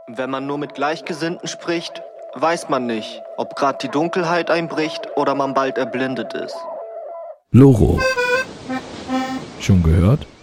Wenn man nur mit Gleichgesinnten spricht, weiß man nicht, ob gerade die Dunkelheit einbricht oder man bald erblindet ist. Loro. Schon gehört?